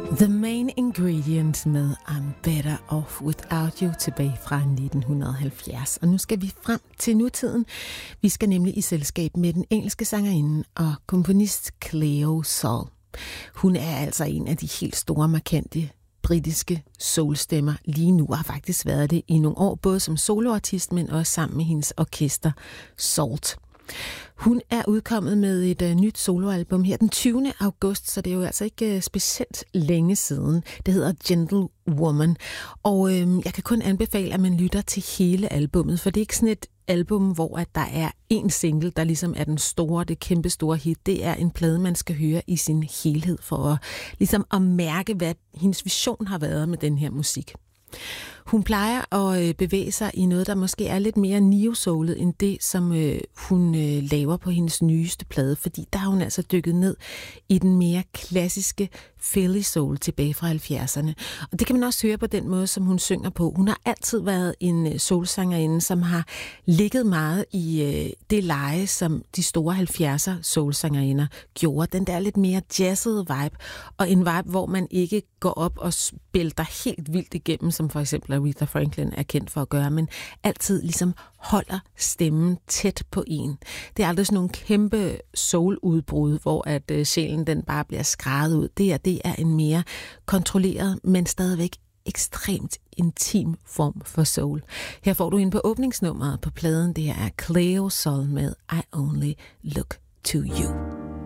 The Main Ingredient med I'm Better Off Without You tilbage fra 1970. Og nu skal vi frem til nutiden. Vi skal nemlig i selskab med den engelske sangerinde og komponist Cleo Sol. Hun er altså en af de helt store, markante britiske soulstemmer lige nu, og har faktisk været det i nogle år, både som soloartist, men også sammen med hendes orkester Salt. Hun er udkommet med et nyt soloalbum her den 20. august, så det er jo altså ikke specielt længe siden. Det hedder Gentle Woman, og jeg kan kun anbefale, at man lytter til hele albummet, for det er ikke sådan et album, hvor at der er en single, der ligesom er den store, det kæmpe store hit. Det er en plade, man skal høre i sin helhed for at, ligesom at mærke, hvad hendes vision har været med den her musik. Hun plejer at bevæge sig i noget, der måske er lidt mere neo-soulet end det, som hun laver på hendes nyeste plade, fordi der har hun altså dykket ned i den mere klassiske Philly soul tilbage fra 70'erne. Og det kan man også høre på den måde, som hun synger på. Hun har altid været en soulsangerinde, som har ligget meget i det leje, som de store 70'er soulsangerinder gjorde. Den der lidt mere jazzede vibe, og en vibe, hvor man ikke går op og spælter helt vildt igennem, som for eksempel Aretha Franklin er kendt for at gøre, men altid ligesom holder stemmen tæt på en. Det er aldrig sådan nogle kæmpe soul-udbrud, hvor at sjælen den bare bliver skrædet ud. Det er en mere kontrolleret, men stadigvæk ekstremt intim form for soul. Her får du ind på åbningsnummeret på pladen. Det er Cleo Sol med I Only Look to You.